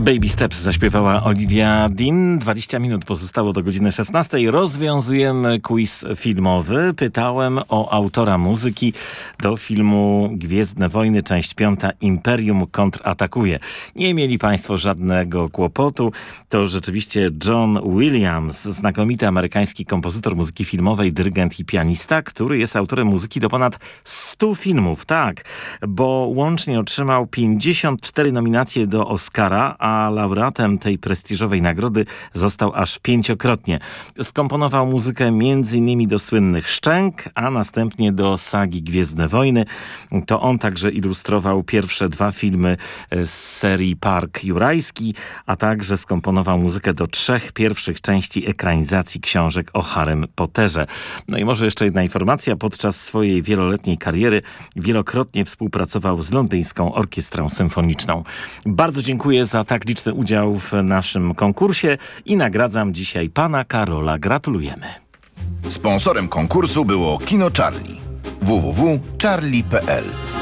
Baby Steps zaśpiewała Olivia Dean. 20 minut pozostało do godziny 16. Rozwiązujemy quiz filmowy. Pytałem o autora muzyki do filmu Gwiezdne Wojny, część 5. Imperium kontratakuje. Nie mieli Państwo żadnego kłopotu. To rzeczywiście John Williams, znakomity amerykański kompozytor muzyki filmowej, dyrygent i pianista, który jest autorem muzyki do ponad 100 filmów. Tak, bo łącznie otrzymał 54 nominacje do Oscara, a laureatem tej prestiżowej nagrody został aż 5-krotnie. Skomponował muzykę m.in. do słynnych Szczęk, a następnie do sagi Gwiezdne Wojny. To on także ilustrował pierwsze 2 filmy z serii Park Jurajski, a także skomponował muzykę do 3 pierwszych części ekranizacji książek o Harrym Potterze. No i może jeszcze jedna informacja. Podczas swojej wieloletniej kariery wielokrotnie współpracował z Londyńską Orkiestrą Symfoniczną. Bardzo dziękuję za tak liczny udział w naszym konkursie i nagradzam dzisiaj pana Karola. Gratulujemy. Sponsorem konkursu było Kino Charlie. www.charlie.pl